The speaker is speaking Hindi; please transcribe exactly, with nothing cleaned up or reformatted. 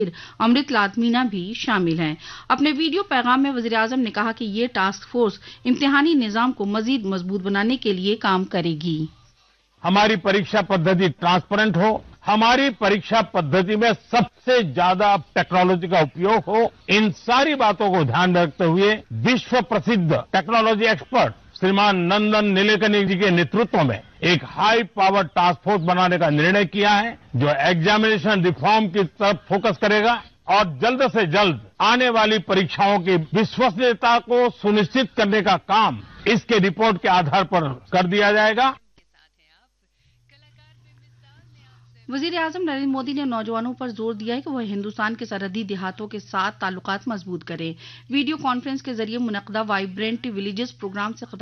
अमृत लातमीना भी शामिल हैं। अपने वीडियो पैगाम में वज़ीर-ए-आज़म ने कहा कि ये टास्क फोर्स इम्तिहानी निजाम को मजीद मजबूत बनाने के लिए काम करेगी। हमारी परीक्षा पद्धति ट्रांसपेरेंट हो, हमारी परीक्षा पद्धति में सबसे ज्यादा टेक्नोलॉजी का उपयोग हो, इन सारी बातों को ध्यान में रखते हुए विश्व प्रसिद्ध टेक्नोलॉजी एक्सपर्ट श्रीमान नंदन नीलेकनी जी के नेतृत्व में एक हाई पावर टास्क फोर्स बनाने का निर्णय किया है, जो एग्जामिनेशन रिफॉर्म की तरफ फोकस करेगा और जल्द से जल्द आने वाली परीक्षाओं की विश्वसनीयता को सुनिश्चित करने का काम इसके रिपोर्ट के आधार पर कर दिया जाएगा। वज़ीर-ए-आज़म नरेंद्र मोदी ने नौजवानों पर जोर दिया है कि वह हिंदुस्तान के सरहदी देहातों के साथ ताल्लुकात मजबूत करें। वीडियो कॉन्फ्रेंस के जरिए मुनक्कदा वाइब्रेंट विलेजेस प्रोग्राम से